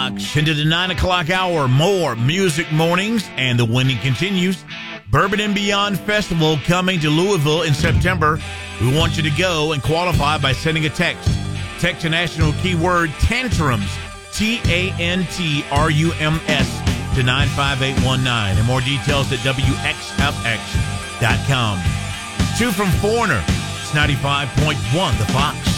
Fox. Into the 9 o'clock hour, more Music Mornings, and the winning continues. Bourbon and Beyond Festival coming to Louisville in September. We want you to go and qualify by sending a text. Text to national keyword Tantrums, TANTRUMS, to 95819. And more details at WXFX.com. 2 from Foreigner. It's 95.1 The Fox.